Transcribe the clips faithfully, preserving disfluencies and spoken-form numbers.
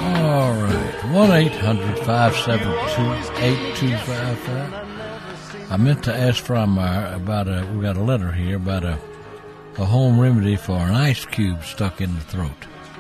All right, one eight hundred five seven two eight two five five. I meant to ask Frymire about a, we got a letter here about a, a home remedy for an ice cube stuck in the throat.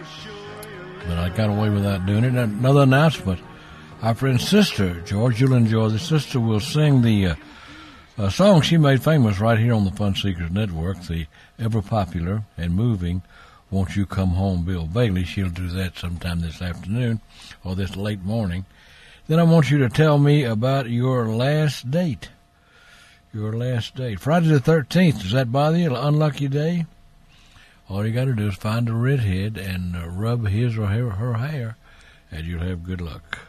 But I got away without doing it. Another announcement. Our friend's sister, George, you'll enjoy the sister, will sing the uh, a song she made famous right here on the Fun Seekers Network, the ever-popular and moving Won't You Come Home, Bill Bailey. She'll do that sometime this afternoon or this late morning. Then I want you to tell me about your last date. Your last date. Friday the thirteenth, does that bother you? An unlucky day? All you got to do is find a redhead and uh, rub his or her, her hair, and you'll have good luck.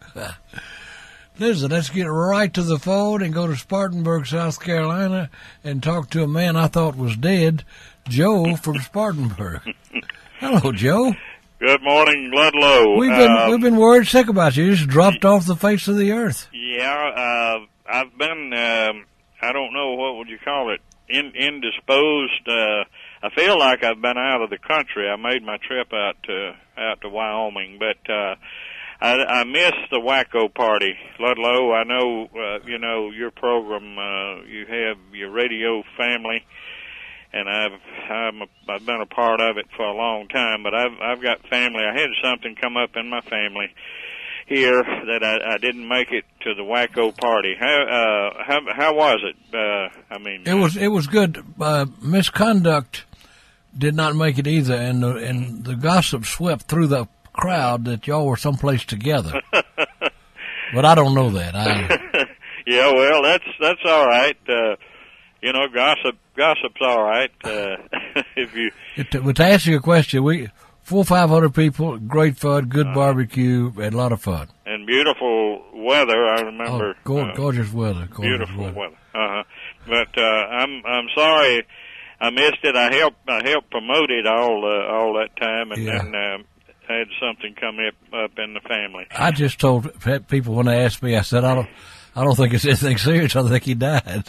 Listen, let's get right to the phone and go to Spartanburg, South Carolina, and talk to a man I thought was dead, Joe from Spartanburg. Hello, Joe. Good morning, Ludlow. We've been uh, we've been worried sick about you. You just dropped off the face of the earth. Yeah, uh, I've been. Um, I don't know what would you call it. In, indisposed. Uh, I feel like I've been out of the country. I made my trip out to out to Wyoming, but uh, I, I missed the Wacko party, Ludlow. I know uh, you know your program. Uh, you have your radio family. And I've I'm a, I've been a part of it for a long time, but I've I've got family. I had something come up in my family here that I, I didn't make it to the Wacko party. How uh how how was it? Uh, I mean, it was it was good. Uh, misconduct did not make it either, and the, and the gossip swept through the crowd that y'all were someplace together. But I don't know that. I, yeah, well, that's that's all right. Uh, you know, gossip. Gossip's all right. Uh, if you, to, to answer your question, we four five hundred people, great fun, good uh, barbecue, and a lot of fun. And beautiful weather. I remember. Oh, go, uh, gorgeous weather. Gorgeous beautiful weather. weather. Uh-huh. But uh, I'm I'm sorry I missed it. I helped I helped promote it all uh, all that time, and yeah. then um, had something come up up in the family. I just told people when they asked me, I said I don't I don't think it's anything serious. I think he died.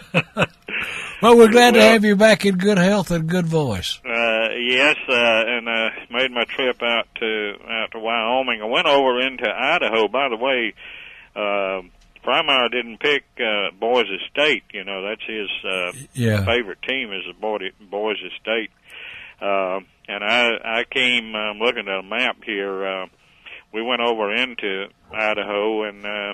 Well, we're glad well, to have you back in good health and good voice. Uh, yes, uh, and uh, made my trip out to out to Wyoming. I went over into Idaho. By the way, uh, Frymire didn't pick uh, Boise State. You know, that's his uh, yeah. favorite team is the Boise State. Uh, and I I came um, looking at a map here. Uh, we went over into Idaho and. Uh,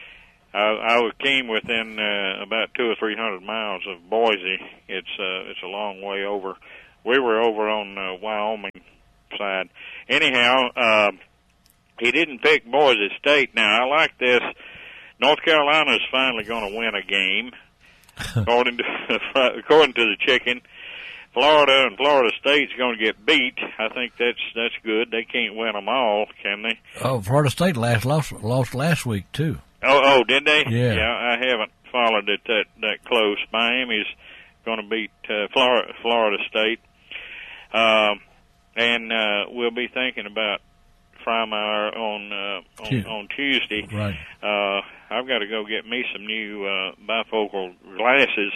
I, I came within uh, about two or three hundred miles of Boise. It's uh, it's a long way over. We were over on the Wyoming side. Anyhow, uh, he didn't pick Boise State. Now I like this. North Carolina is finally going to win a game, according to according to the chicken. Florida and Florida State's going to get beat. I think that's that's good. They can't win them all, can they? Oh, Florida State last lost lost last week too. Oh, oh, did they? Yeah. Yeah, I haven't followed it that that close. Miami's going to beat uh, Florida, Florida State, um, and uh, we'll be thinking about Frymire on uh, on, on Tuesday. Right. Uh, I've got to go get me some new uh, bifocal glasses.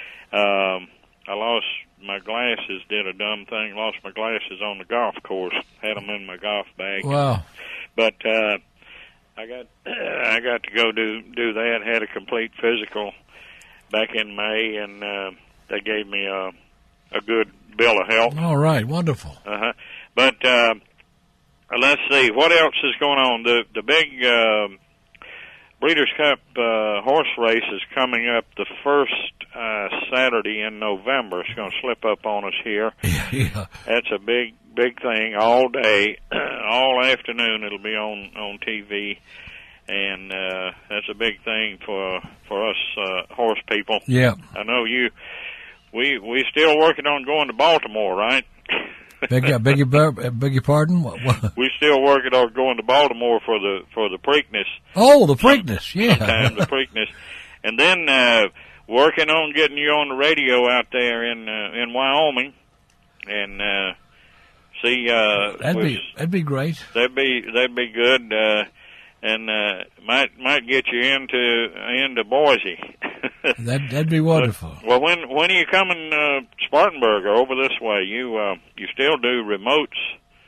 Um, I lost my glasses. Did a dumb thing. Lost my glasses on the golf course. Had them in my golf bag. Wow. But. Uh, I got I got to go do do that. Had a complete physical back in May, and uh, they gave me a a good bill of health. All right, wonderful. Uh huh. But uh, let's see what else is going on. The the big uh, Breeders' Cup uh, horse race is coming up the first uh, Saturday in November. It's going to slip up on us here. Yeah. That's a big. Big thing all day, all afternoon. It'll be on on T V, and uh, that's a big thing for for us uh, horse people. Yeah, I know you. We we still working on going to Baltimore, right? beg, beg your beg your pardon. What, what? We still working on going to Baltimore for the for the Preakness. Oh, the Preakness, yeah. Sometime the Preakness, and then uh, working on getting you on the radio out there in uh, in Wyoming, and. Uh, See, uh, that'd was, be that'd be great. That'd be that'd be good, uh, and uh, might might get you into into Boise. that that'd be wonderful. But, well, when when are you coming, uh, Spartanburg or over this way? You uh, you still do remotes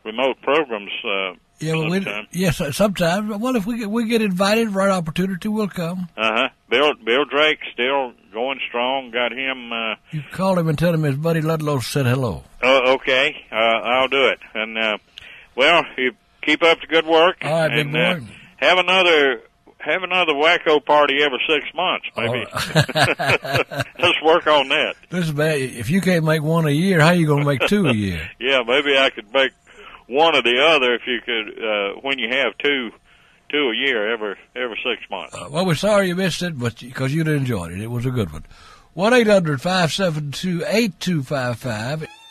remote programs. Uh, Yeah, well, we, sometime. yes, sometimes. Well, if we get, we get invited, right opportunity, we'll come. Uh huh. Bill Bill Drake still going strong. Got him. Uh, You call him and tell him his buddy Ludlow said hello. oh, okay. Uh, I'll do it. And uh, well, you keep up the good work. All right, big and, boy. Uh, have another have another wacko party every six months, maybe. Oh. Let's work on that. This is bad. If you can't make one a year, how you gonna make two a year? Yeah, maybe I could make one or the other if you could. Uh, when you have two, two a year every every six months. Uh, well, we're sorry you missed it, but because you'd enjoyed it, it was a good one. One eight hundred five seven two eight two five five.